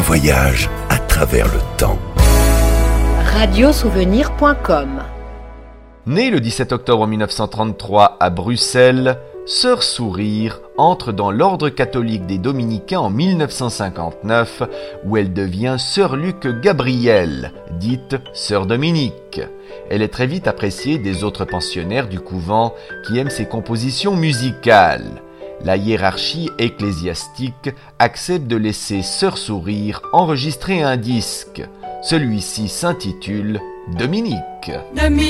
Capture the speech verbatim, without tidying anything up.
voyage à travers le temps. radiosouvenir point com. Née le dix-sept octobre mille neuf cent trente-trois à Bruxelles, Sœur Sourire entre dans l'ordre catholique des Dominicains en mille neuf cent cinquante-neuf, où elle devient Sœur Luc Gabrielle, dite Sœur Dominique. Elle est très vite appréciée des autres pensionnaires du couvent qui aiment ses compositions musicales. La hiérarchie ecclésiastique accepte de laisser Sœur Sourire enregistrer un disque. Celui-ci s'intitule Dominique.